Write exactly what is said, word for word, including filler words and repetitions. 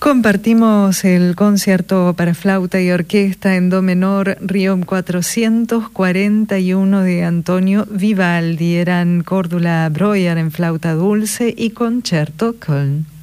Compartimos el concierto para flauta y orquesta en do menor Riom cuatrocientos cuarenta y uno de Antonio Vivaldi. Eran Cordula Breuer en flauta dulce y Concerto Köln.